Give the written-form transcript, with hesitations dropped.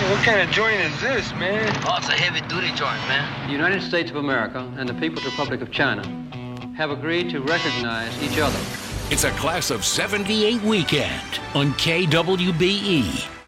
What kind of joint is this, man? Oh, it's a heavy-duty joint, man. The United States of America and the People's Republic of China have agreed to recognize each other. It's a Class of 78 weekend on KWBE.